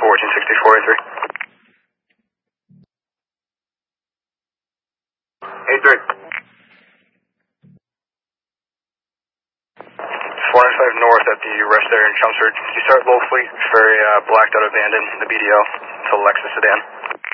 83. 495 north at the rest area in Chelmsford. You start low fleet, ferry blacked out abandoned, the BDO to Lexus sedan.